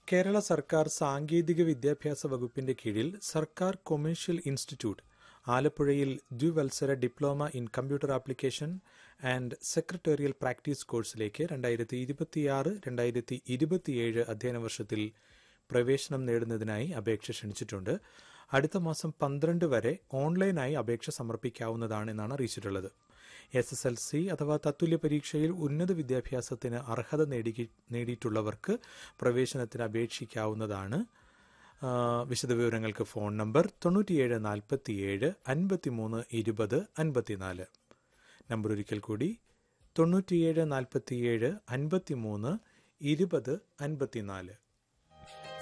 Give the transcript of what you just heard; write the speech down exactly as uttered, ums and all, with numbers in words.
കേരള സർക്കാർ സാങ്കേതിക വിദ്യാഭ്യാസ വകുപ്പിന്റെ കീഴിൽ സർക്കാർ കൊമേഴ്ഷ്യൽ ഇൻസ്റ്റിറ്റ്യൂട്ട് ആലപ്പുഴയിൽ ദ്വിവത്സര diploma in computer application and secretarial practice കോഴ്സിലേക്ക് രണ്ടായിരത്തി ഇരുപത്തിയാറ് രണ്ടായിരത്തി ഇരുപത്തിയേഴ് അധ്യയന വർഷത്തിൽ പ്രവേശനം നേടുന്നതിനായി അപേക്ഷ ക്ഷണിച്ചിട്ടുണ്ട്. അടുത്ത മാസം പന്ത്രണ്ട് വരെ ഓൺലൈനായി അപേക്ഷ സമർപ്പിക്കാവുന്നതാണെന്നാണ് അറിയിച്ചിട്ടുള്ളത്. എസ് എസ് എൽ സി അഥവാ തത്തുല്യ പരീക്ഷയിൽ ഉന്നത വിദ്യാഭ്യാസത്തിന് അർഹത നേടി നേടിയിട്ടുള്ളവർക്ക് പ്രവേശനത്തിന് അപേക്ഷിക്കാവുന്നതാണ്. വിശദവിവരങ്ങൾക്ക് ഫോൺ നമ്പർ തൊണ്ണൂറ്റിയേഴ് നാൽപ്പത്തിയേഴ് അൻപത്തിമൂന്ന് ഇരുപത് അൻപത്തിനാല്. നമ്പർ ഒരിക്കൽ കൂടി തൊണ്ണൂറ്റിയേഴ് നാൽപ്പത്തിയേഴ് അൻപത്തിമൂന്ന് ഇരുപത് അൻപത്തിനാല്.